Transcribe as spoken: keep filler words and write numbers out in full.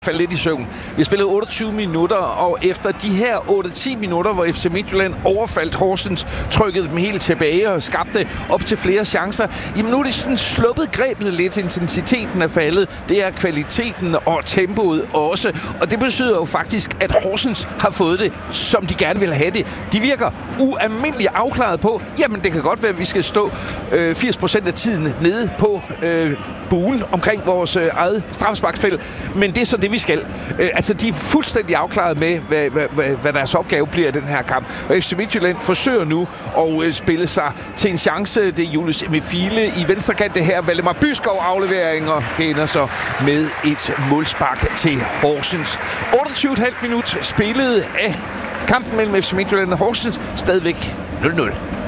faldt lidt i søvn. Vi har spillet otteogtyve minutter, og efter de her otte til ti minutter, hvor F C Midtjylland overfaldt Horsens, trykkede dem helt tilbage og skabte op til flere chancer, jamen nu er det sådan sluppet grebet lidt. Intensiteten er faldet. Det er kvaliteten og tempoet også. Og det betyder jo faktisk, at Horsens har fået det, som de gerne vil have det. De virker ualmindeligt afklaret på, jamen det kan godt være, at vi skal stå øh, firs procent af tiden nede på øh, buen omkring vores øh, eget straffesparksfelt. Men det er så det, vi skal. Øh, altså, de er fuldstændig afklaret med, hvad, hvad, hvad, hvad deres opgave bliver i den her kamp. Og F C Midtjylland forsøger nu at øh, spille sig til en chance. Det er Julius Emifile i venstre kant. Det her Valdemar Byskov aflevering, og det ender så med et målspark til Horsens. otteogtyve komma fem minut spillet af kampen mellem F C Midtjylland og Horsens. Stadigvæk nul nul.